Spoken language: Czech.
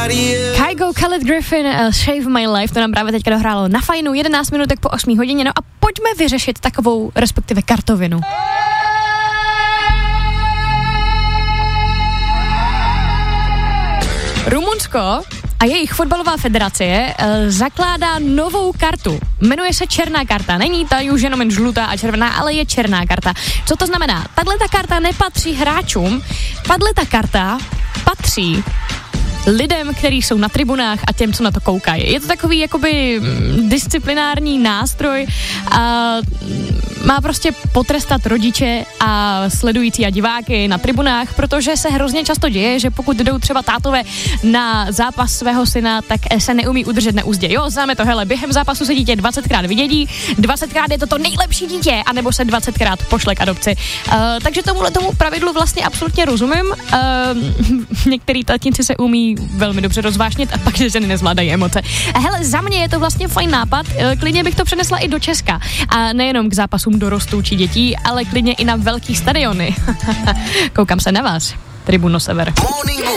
Kygo, Khaled Griffin, Save My Life, to nám právě teďka dohrálo na fajnu, 11 minutek po 8 hodině, no a pojďme vyřešit takovou, respektive kartovinu. Rumunsko a jejich fotbalová federace zakládá novou kartu. Jmenuje se černá karta. Není ta už jenom jen žlutá a červená, ale je černá karta. Co to znamená? Tato karta nepatří hráčům, tato karta patří lidem, kteří jsou na tribunách a těm, co na to koukají. Je to takový jakoby disciplinární nástroj a má prostě potrestat rodiče a sledující a diváky na tribunách, protože se hrozně často děje, že pokud jdou třeba tátové na zápas svého syna, tak se neumí udržet na úzdě. Jo, známe to, hele, během zápasu se dítě 20krát vydědí, 20krát je to nejlepší dítě, anebo se 20krát pošle k adopci. Takže tomu pravidlu vlastně absolutně rozumím. Některý tatínci se umí velmi dobře rozvášnit a pak, že ženy nezvládají emoce. Hele, za mě je to vlastně fajn nápad, klidně bych to přenesla i do Česka. A nejenom k zápasům dorostů či dětí, ale klidně i na velký stadiony. Koukám se na vás, Tribuno Sever.